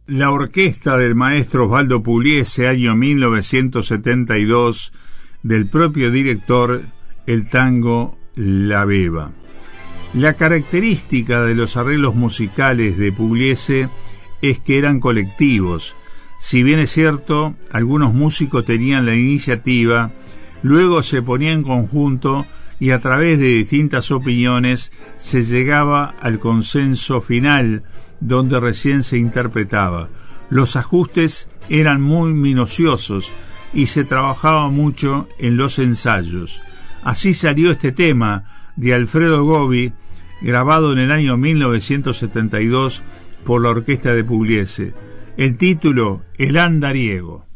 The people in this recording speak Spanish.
La orquesta del maestro Osvaldo Pugliese, año 1972, del propio director, el tango La Beba. La característica de los arreglos musicales de Pugliese es que eran colectivos. Si bien es cierto, algunos músicos tenían la iniciativa, luego se ponía en conjunto y a través de distintas opiniones se llegaba al consenso final, donde recién se interpretaba. Los ajustes eran muy minuciosos y se trabajaba mucho en los ensayos. Así salió este tema de Alfredo Gobi, grabado en el año 1972 por la orquesta de Pugliese. El título, El Andariego.